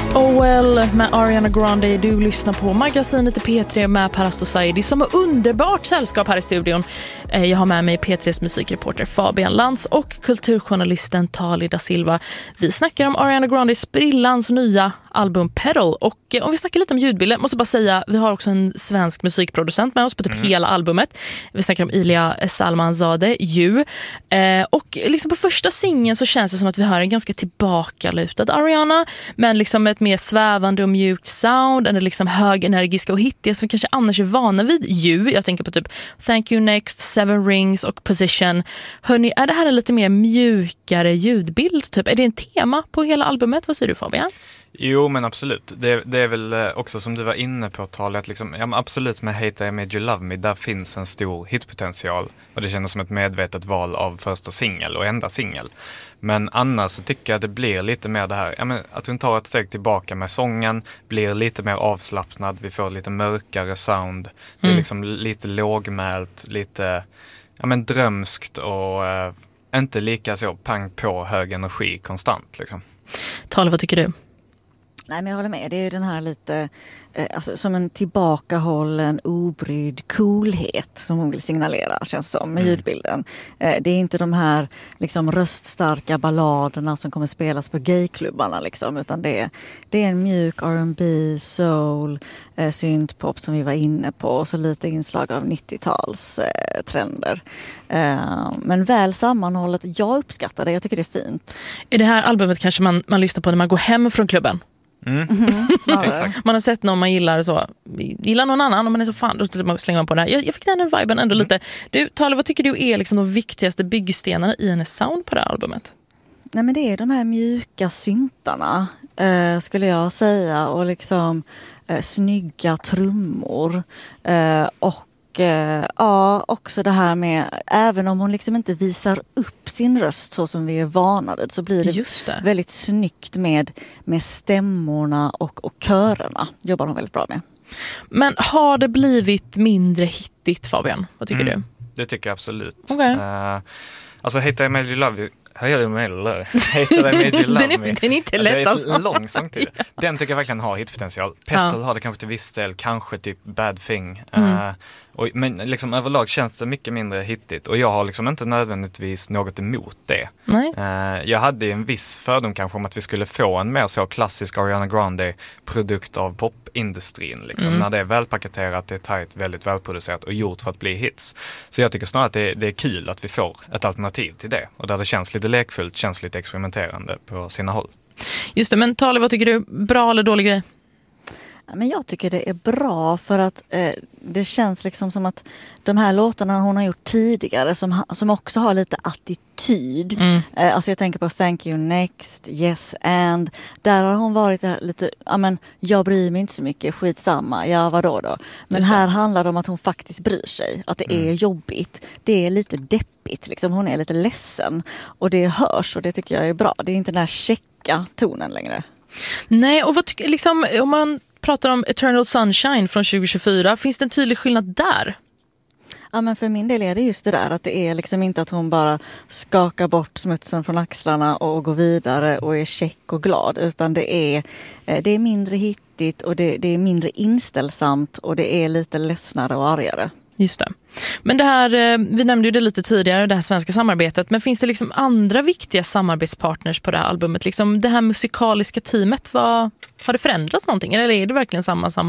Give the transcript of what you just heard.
Oh well, med Ariana Grande. Du lyssnar på magasinet i P3 med Parasto Saidi som är underbart sällskap här i studion. Jag har med mig P3s musikreporter Fabian Lantz och kulturjournalisten Tali da Silva. Vi snackar om Ariana Grandes sprillans nya album Petal. Och om vi snackar lite om ljudbilden, måste bara säga, vi har också en svensk musikproducent med oss på typ hela albumet. Vi snackar om Ilya Salmanzadeh, och liksom på första singeln så känns det som att vi hör en ganska tillbakalutad Ariana, men liksom ett mer svävande och mjukt sound, eller liksom högenergiska och hittiga som vi kanske annars är vana vid Jag tänker på typ Thank You Next, Seven Rings och Position. Hörrni, är det här en lite mer mjukare ljudbild typ? Är det en tema på hela albumet? Vad säger du, Fabian? Jo, men absolut. Det är väl också som du var inne på, talet liksom, ja, men absolut med Hate I Made You Love Me, där finns en stor hitpotential och det känns som ett medvetet val av första singel och enda singel. Men annars så tycker jag det blir lite mer det här, ja, men att hon tar ett steg tillbaka med sången, blir lite mer avslappnad, vi får lite mörkare sound, det är liksom lite lågmält, lite drömskt och inte lika så pang på hög energi konstant liksom. Tala, vad tycker du? Nej, men jag håller med. Det är ju den här lite som en tillbakahållen, obrydd coolhet som hon vill signalera, känns som, med ljudbilden. Det är inte de här liksom röststarka balladerna som kommer spelas på gayklubbarna liksom, utan det är en mjuk R&B, soul, syntpop som vi var inne på, och så lite inslag av 90-tals trender. Men väl sammanhållet, jag uppskattar det, jag tycker det är fint. Är det här albumet kanske man lyssnar på när man går hem från klubben? Man har sett någon man gillar så, gillar någon annan och man är så fan, då slänger man på det här. Jag fick den här viben ändå lite. Du, Tala, vad tycker du är liksom de viktigaste byggstenarna i hennes sound på det här albumet? Nej, men det är de här mjuka syntarna, skulle jag säga, och liksom snygga trummor, och också det här med, även om hon liksom inte visar upp sin röst så som vi är vana vid, så blir det väldigt snyggt med stämmorna och körerna. Jobbar hon väldigt bra med. Men har det blivit mindre hittigt, Fabian? Vad tycker du? Det tycker jag absolut. Okay. Alltså Hate I Made You Love You, Hate I Made You Love Me. Den är inte lätt alltså. Det är ett lång sång till. Den tycker jag verkligen har hitpotential. Petal har det kanske till viss del, kanske typ Bad Thing. Men liksom överlag känns det mycket mindre hittigt. Och jag har liksom inte nödvändigtvis något emot det. Nej. Jag hade en viss fördom kanske om att vi skulle få en mer så klassisk Ariana Grande-produkt av popindustrin. Liksom. När det är välpaketerat, det är tajt, väldigt välproducerat och gjort för att bli hits. Så jag tycker snarare att det är kul att vi får ett alternativ till det. Och där det känns lite lekfullt, känns lite experimenterande på sina håll. Just det, men Tali, vad tycker du? Bra eller dålig grej? Men jag tycker det är bra för att det känns liksom som att de här låtarna hon har gjort tidigare som också har lite attityd. Alltså jag tänker på Thank You Next, Yes And. Där har hon varit lite, jag bryr mig inte så mycket, skitsamma, vadå då? Men här handlar det om att hon faktiskt bryr sig. Att det är jobbigt. Det är lite deppigt, liksom. Hon är lite ledsen. Och det hörs, och det tycker jag är bra. Det är inte den här checka tonen längre. Nej, och vad liksom, om man pratar om Eternal Sunshine från 2024, finns det en tydlig skillnad där? Ja, men för min del är det just det där att det är liksom inte att hon bara skakar bort smutsen från axlarna och går vidare och är check och glad, utan det är mindre hittigt och det är mindre inställsamt och det är lite ledsnare och argare. Just det. Men det här, vi nämnde ju det lite tidigare, det här svenska samarbetet, men finns det liksom andra viktiga samarbetspartners på det här albumet? Liksom det här musikaliska teamet, har det förändrats någonting? Eller är det verkligen samma